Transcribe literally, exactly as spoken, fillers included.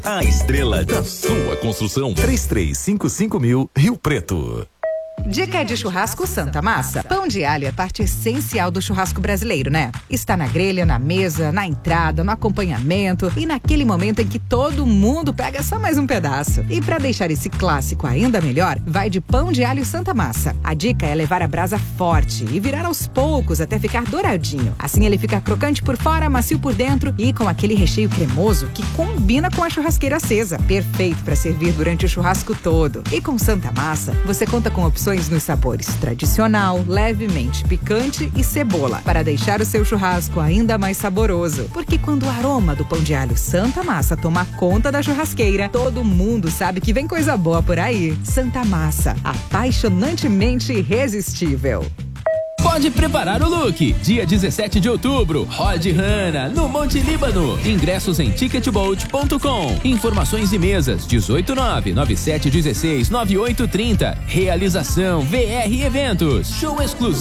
A estrela da sua construção. três três cinco cinco mil, Rio Preto. Dica de churrasco Santa Massa. Pão de alho é parte essencial do churrasco brasileiro, né? Está na grelha, na mesa, na entrada, no acompanhamento e naquele momento em que todo mundo pega só mais um pedaço. E para deixar esse clássico ainda melhor, vai de pão de alho Santa Massa. A dica é levar a brasa forte e virar aos poucos até ficar douradinho. Assim ele fica crocante por fora, macio por dentro e com aquele recheio cremoso que combina com a churrasqueira acesa. Perfeito para servir durante o churrasco todo. E com Santa Massa, você conta com opções nos sabores tradicional, levemente picante e cebola, para deixar o seu churrasco ainda mais saboroso. Porque quando o aroma do pão de alho Santa Massa tomar conta da churrasqueira, todo mundo sabe que vem coisa boa por aí. Santa Massa, apaixonantemente irresistível. Pode preparar o look. Dia dezessete de outubro, Rod Hanna, no Monte Líbano. Ingressos em ticketbolt ponto com. Informações e mesas dezoito nove nove sete um seis nove oito três zero. Realização V R Eventos. Show exclusivo.